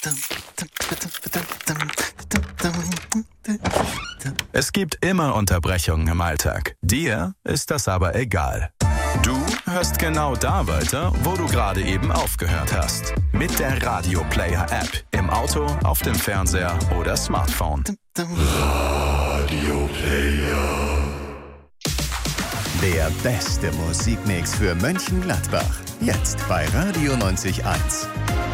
Es gibt immer Unterbrechungen im Alltag. Dir ist das aber egal. Du hörst genau da weiter, wo du gerade eben aufgehört hast. Mit der Radio Player App. Im Auto, auf dem Fernseher oder Smartphone. Radio Player. Der beste Musikmix für Mönchengladbach. Jetzt bei Radio 90.1.